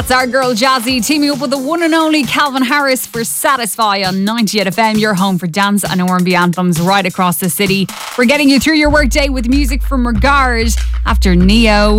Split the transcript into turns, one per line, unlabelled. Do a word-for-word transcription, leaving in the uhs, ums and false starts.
It's our girl Jazzy teaming up with the one and only Calvin Harris for Satisfy on ninety-eight F M, your home for dance and R and B anthems right across the city. We're getting you through your workday with music from Regard after Neo.